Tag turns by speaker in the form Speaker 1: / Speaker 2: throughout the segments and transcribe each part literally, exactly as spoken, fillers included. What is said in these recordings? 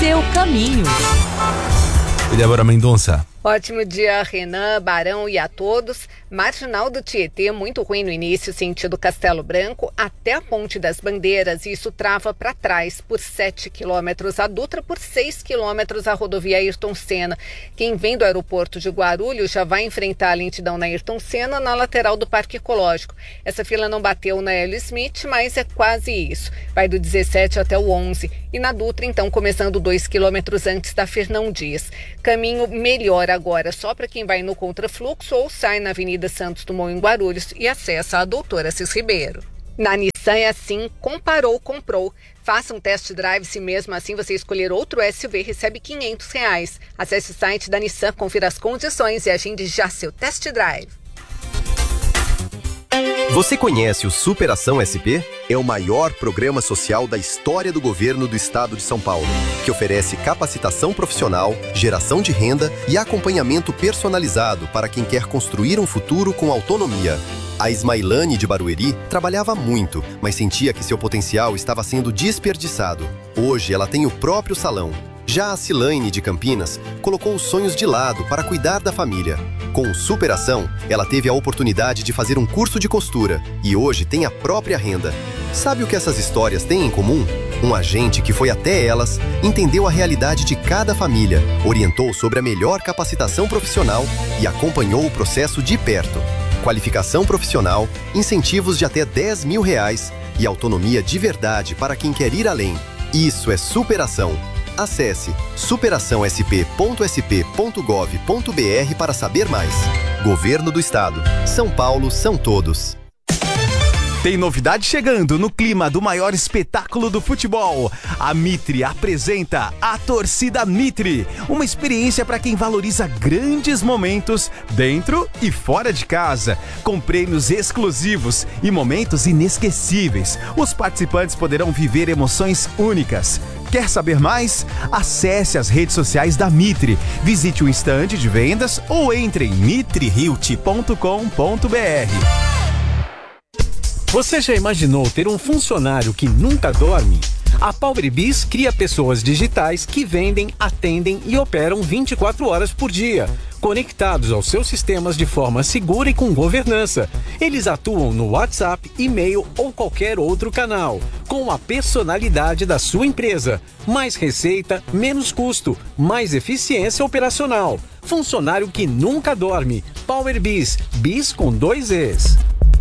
Speaker 1: seu caminho.
Speaker 2: E Débora Mendonça.
Speaker 3: Ótimo dia, Renan, Barão e a todos. Marginal do Tietê, muito ruim no início, sentido Castelo Branco, até a Ponte das Bandeiras. E isso trava para trás por sete quilômetros. A Dutra por seis quilômetros, a rodovia Ayrton Senna. Quem vem do aeroporto de Guarulhos já vai enfrentar a lentidão na Ayrton Senna, na lateral do Parque Ecológico. Essa fila não bateu na Hélio Smith, mas é quase isso. Vai do dezessete até o onze. E na Dutra, então, começando dois quilômetros antes da Fernão Dias. Caminho melhor agora só para quem vai no contrafluxo ou sai na Avenida Santos Dumont em Guarulhos e acessa a Doutora Assis Ribeiro. Na Nissan é assim, comparou, comprou. Faça um test drive, se mesmo assim você escolher outro S U V, recebe quinhentos reais. Acesse o site da Nissan, confira as condições e agende já seu test drive.
Speaker 4: Você conhece o Superação S P? É o maior programa social da história do governo do estado de São Paulo, que oferece capacitação profissional, geração de renda e acompanhamento personalizado para quem quer construir um futuro com autonomia. A Ismailane de Barueri trabalhava muito, mas sentia que seu potencial estava sendo desperdiçado. Hoje ela tem o próprio salão. Já a Cilaine de Campinas colocou os sonhos de lado para cuidar da família. Com Superação, ela teve a oportunidade de fazer um curso de costura e hoje tem a própria renda. Sabe o que essas histórias têm em comum? Um agente que foi até elas, entendeu a realidade de cada família, orientou sobre a melhor capacitação profissional e acompanhou o processo de perto. Qualificação profissional, incentivos de até dez mil reais e autonomia de verdade para quem quer ir além. Isso é superação. Acesse superação s p ponto s p ponto gov ponto b r para saber mais. Governo do Estado. São Paulo são todos.
Speaker 5: Tem novidade chegando no clima do maior espetáculo do futebol. A Mitre apresenta a Torcida Mitre, uma experiência para quem valoriza grandes momentos dentro e fora de casa, com prêmios exclusivos e momentos inesquecíveis. Os participantes poderão viver emoções únicas. Quer saber mais? Acesse as redes sociais da Mitre, visite o estande de vendas ou entre em mitre realty ponto com ponto b r.
Speaker 6: Você já imaginou ter um funcionário que nunca dorme? A PowerBiz cria pessoas digitais que vendem, atendem e operam vinte e quatro horas por dia, conectados aos seus sistemas de forma segura e com governança. Eles atuam no WhatsApp, e-mail ou qualquer outro canal, com a personalidade da sua empresa. Mais receita, menos custo, mais eficiência operacional. Funcionário que nunca dorme. PowerBiz, Biz com dois Es.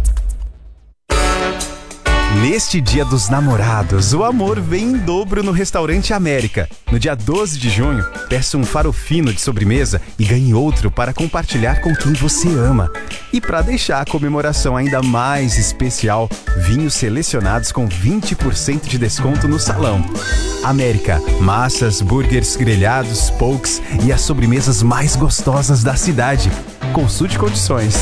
Speaker 5: Neste Dia dos Namorados, o amor vem em dobro no Restaurante América. No dia doze de junho, peça um farofino de sobremesa e ganhe outro para compartilhar com quem você ama. E para deixar a comemoração ainda mais especial, vinhos selecionados com vinte por cento de desconto no salão. América, massas, burgers, grelhados, pokes e as sobremesas mais gostosas da cidade. Consulte condições.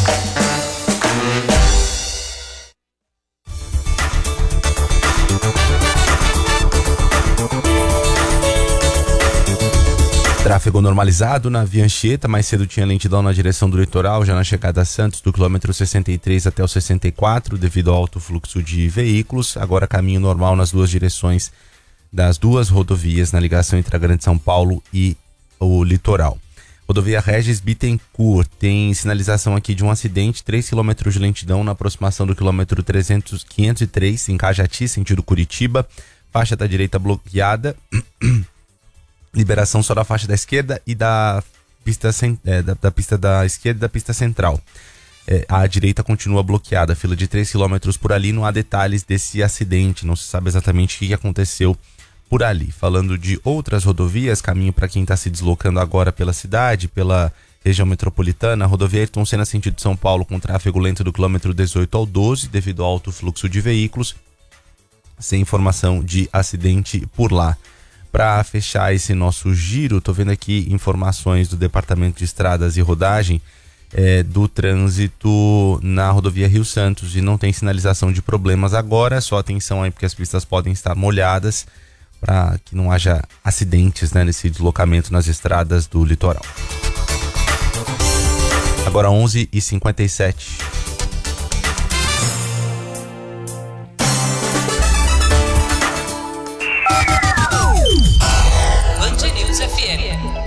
Speaker 2: Tráfego normalizado na Via Anchieta, mais cedo tinha lentidão na direção do litoral, já na chegada a Santos, do quilômetro sessenta e três até o sessenta e quatro, devido ao alto fluxo de veículos. Agora caminho normal nas duas direções das duas rodovias, na ligação entre a Grande São Paulo e o litoral. Rodovia Regis Bittencourt, tem sinalização aqui de um acidente, três quilômetros de lentidão na aproximação do quilômetro trezentos, quinhentos e três, em Cajati, sentido Curitiba, faixa da direita bloqueada. Liberação só da faixa da esquerda e da pista, é, da, da pista da esquerda e da pista central. É, a direita continua bloqueada, fila de três quilômetros por ali, não há detalhes desse acidente, não se sabe exatamente o que aconteceu por ali. Falando de outras rodovias, caminho para quem está se deslocando agora pela cidade, pela região metropolitana, a rodovia Ayrton Senna sentido São Paulo com tráfego lento do quilômetro dezoito ao doze, devido ao alto fluxo de veículos, sem informação de acidente por lá. Para fechar esse nosso giro, estou vendo aqui informações do Departamento de Estradas e Rodagem é, do trânsito na rodovia Rio Santos e não tem sinalização de problemas agora, só atenção aí porque as pistas podem estar molhadas para que não haja acidentes, né, nesse deslocamento nas estradas do litoral. Agora onze e cinquenta e sete.
Speaker 1: P.